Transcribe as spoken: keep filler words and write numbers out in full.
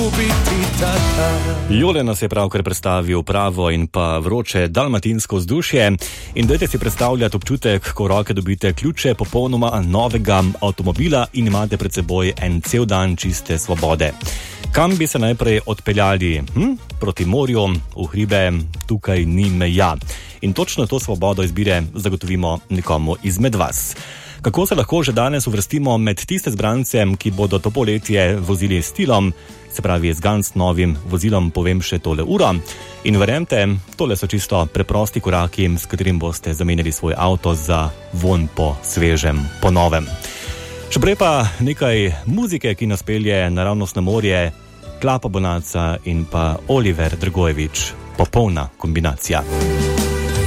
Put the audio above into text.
biti tata. Jole nas je pravkar predstavil pravo in pa vroče dalmatinsko vzdušje in dajte si predstavljati občutek, ko v roke dobite ključe popolnoma novega avtomobila in imate pred seboj en cel dan čiste svobode. Kam bi se najprej odpeljali? Hm? Proti morju, v hribe, tukaj ni meja. In točno to svobodo izbire zagotovimo nekomu izmed vas. Kako se lahko že danes uvrstimo med tiste zbrance, ki bodo to poletje vozili s stilom, se pravi z ganz novim vozilom, povem še tole uro. In verjemte, tole so čisto preprosti koraki, s katerim boste zamenjali svoj avto za vonj po svežem, po novem. Še prej pa nekaj muzike, ki nas pelje naravnost na morje, Klapa Bonaca in pa Oliver Dragojevič. Popolna kombinacija.